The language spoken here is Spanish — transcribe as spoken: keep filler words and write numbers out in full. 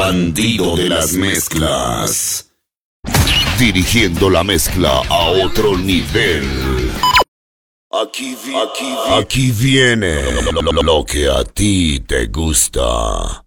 bandido de las mezclas, dirigiendo la mezcla a otro nivel. Aquí, vi- aquí, vi- aquí viene lo, lo- lo que a ti te gusta.